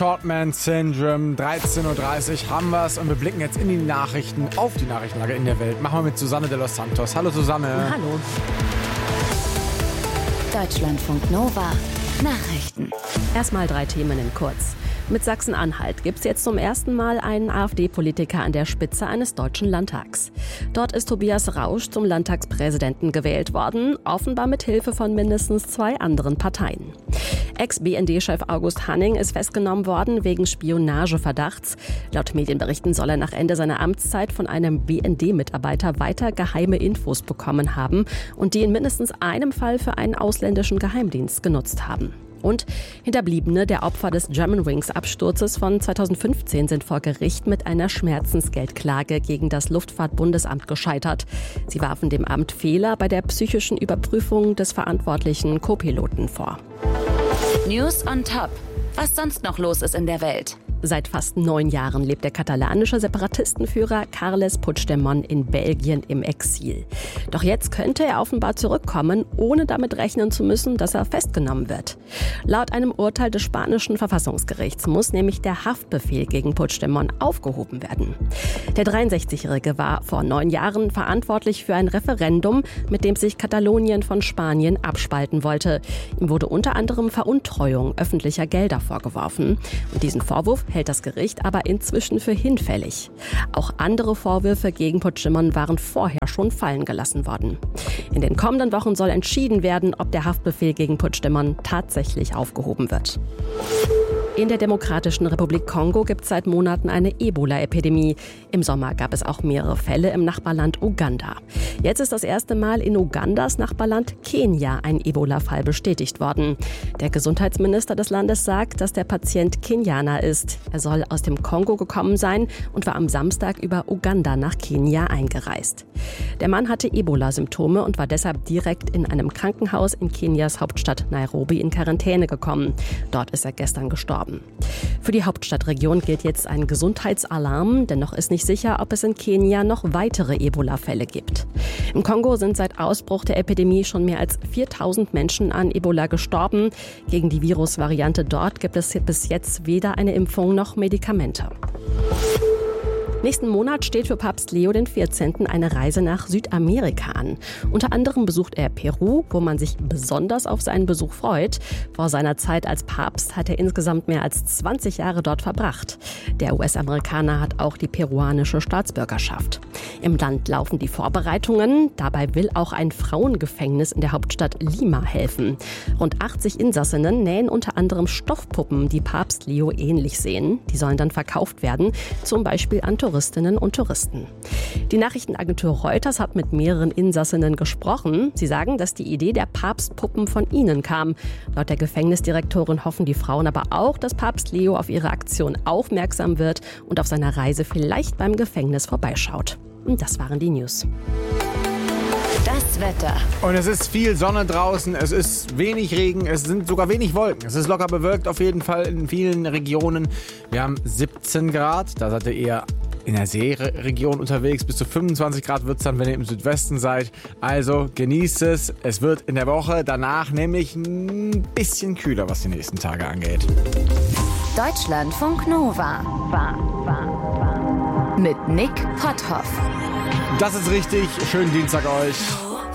Shortman Syndrome, 13.30 Uhr haben wir es und wir blicken jetzt in die Nachrichten, auf die Nachrichtenlage in der Welt. Machen wir mit Susanne de los Santos. Hallo Susanne. Hallo. Deutschlandfunk Nova. Nachrichten. Erstmal 3 Themen in kurz. Mit Sachsen-Anhalt gibt es jetzt zum ersten Mal einen AfD-Politiker an der Spitze eines deutschen Landtags. Dort ist Tobias Rausch zum Landtagspräsidenten gewählt worden, offenbar mit Hilfe von mindestens 2 anderen Parteien. Ex-BND-Chef August Hanning ist festgenommen worden wegen Spionageverdachts. Laut Medienberichten soll er nach Ende seiner Amtszeit von einem BND-Mitarbeiter weiter geheime Infos bekommen haben und die in mindestens einem Fall für einen ausländischen Geheimdienst genutzt haben. Und Hinterbliebene der Opfer des Germanwings-Absturzes von 2015 sind vor Gericht mit einer Schmerzensgeldklage gegen das Luftfahrtbundesamt gescheitert. Sie warfen dem Amt Fehler bei der psychischen Überprüfung des verantwortlichen Co-Piloten vor. News on Top. Was sonst noch los ist in der Welt. Seit fast 9 Jahren lebt der katalanische Separatistenführer Carles Puigdemont in Belgien im Exil. Doch jetzt könnte er offenbar zurückkommen, ohne damit rechnen zu müssen, dass er festgenommen wird. Laut einem Urteil des spanischen Verfassungsgerichts muss nämlich der Haftbefehl gegen Puigdemont aufgehoben werden. Der 63-Jährige war vor 9 Jahren verantwortlich für ein Referendum, mit dem sich Katalonien von Spanien abspalten wollte. Ihm wurde unter anderem Veruntreuung öffentlicher Gelder vorgeworfen. Und diesen Vorwurf hält das Gericht aber inzwischen für hinfällig. Auch andere Vorwürfe gegen Puigdemont waren vorher schon fallen gelassen worden. In den kommenden Wochen soll entschieden werden, ob der Haftbefehl gegen Puigdemont tatsächlich aufgehoben wird. In der Demokratischen Republik Kongo gibt es seit Monaten eine Ebola-Epidemie. Im Sommer gab es auch mehrere Fälle im Nachbarland Uganda. Jetzt ist das erste Mal in Ugandas Nachbarland Kenia ein Ebola-Fall bestätigt worden. Der Gesundheitsminister des Landes sagt, dass der Patient Kenianer ist. Er soll aus dem Kongo gekommen sein und war am Samstag über Uganda nach Kenia eingereist. Der Mann hatte Ebola-Symptome und war deshalb direkt in einem Krankenhaus in Kenias Hauptstadt Nairobi in Quarantäne gekommen. Dort ist er gestern gestorben. Für die Hauptstadtregion gilt jetzt ein Gesundheitsalarm, denn noch ist nicht sicher, ob es in Kenia noch weitere Ebola-Fälle gibt. Im Kongo sind seit Ausbruch der Epidemie schon mehr als 4000 Menschen an Ebola gestorben. Gegen die Virusvariante dort gibt es bis jetzt weder eine Impfung noch Medikamente. Nächsten Monat steht für Papst Leo XIV. Eine Reise nach Südamerika an. Unter anderem besucht er Peru, wo man sich besonders auf seinen Besuch freut. Vor seiner Zeit als Papst hat er insgesamt mehr als 20 Jahre dort verbracht. Der US-Amerikaner hat auch die peruanische Staatsbürgerschaft. Im Land laufen die Vorbereitungen. Dabei will auch ein Frauengefängnis in der Hauptstadt Lima helfen. Rund 80 Insassinnen nähen unter anderem Stoffpuppen, die Papst Leo ähnlich sehen. Die sollen dann verkauft werden, zum Beispiel an Touristinnen und Touristen. Die Nachrichtenagentur Reuters hat mit mehreren Insassinnen gesprochen. Sie sagen, dass die Idee der Papstpuppen von ihnen kam. Laut der Gefängnisdirektorin hoffen die Frauen aber auch, dass Papst Leo auf ihre Aktion aufmerksam wird und auf seiner Reise vielleicht beim Gefängnis vorbeischaut. Und das waren die News. Das Wetter. Und es ist viel Sonne draußen, es ist wenig Regen, es sind sogar wenig Wolken. Es ist locker bewölkt auf jeden Fall in vielen Regionen. Wir haben 17 Grad, da seid ihr eher in der Seeregion unterwegs. Bis zu 25 Grad wird es dann, wenn ihr im Südwesten seid. Also genießt es. Es wird in der Woche danach nämlich ein bisschen kühler, was die nächsten Tage angeht. Deutschlandfunk Nova. Mit Nick Potthoff. Das ist richtig. Schönen Dienstag euch.